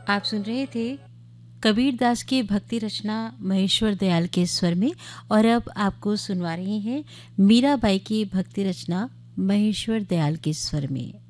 आप सुन रहे थे कबीर दास की भक्ति रचना महेश्वर दयाल के स्वर में। और अब आपको सुनवा रही हैं मीराबाई की भक्ति रचना महेश्वर दयाल के स्वर में।